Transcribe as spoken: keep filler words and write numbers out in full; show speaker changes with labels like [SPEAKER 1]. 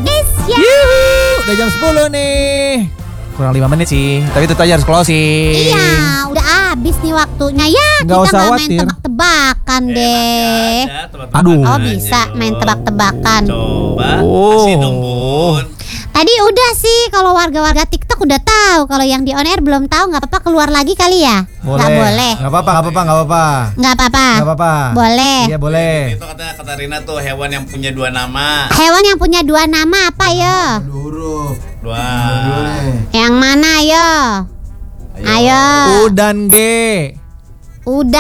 [SPEAKER 1] Indonesia.
[SPEAKER 2] Yuhu, udah jam sepuluh nih. Kurang lima menit sih, tapi tetap aja harus closing.
[SPEAKER 1] Iya, udah habis nih waktunya ya.
[SPEAKER 2] Nggak
[SPEAKER 1] Kita
[SPEAKER 2] usah
[SPEAKER 1] nggak main
[SPEAKER 2] khawatir.
[SPEAKER 1] tebak-tebakan deh.
[SPEAKER 3] Ada, tebak-tebakan
[SPEAKER 2] Aduh.
[SPEAKER 1] Oh
[SPEAKER 3] aja
[SPEAKER 1] bisa
[SPEAKER 3] dong.
[SPEAKER 1] main tebak-tebakan.
[SPEAKER 3] Coba
[SPEAKER 2] Oh.
[SPEAKER 3] kasih dong Bun.
[SPEAKER 1] Tadi udah sih, kalau warga-warga TikTok udah tahu. Kalau yang di on air belum tahu, nggak apa-apa keluar lagi kali ya? Nggak boleh.
[SPEAKER 4] Nggak apa-apa, nggak apa-apa, nggak apa-apa.
[SPEAKER 1] Nggak apa-apa.
[SPEAKER 4] Nggak apa-apa.
[SPEAKER 1] Boleh.
[SPEAKER 4] Iya boleh.
[SPEAKER 3] Itu kata kata Rina tuh hewan yang punya dua nama.
[SPEAKER 1] Hewan yang punya dua nama apa yo?
[SPEAKER 4] Huruf.
[SPEAKER 3] Dua.
[SPEAKER 1] Yang mana yo? Ayo.
[SPEAKER 2] U dan G.
[SPEAKER 1] Udah.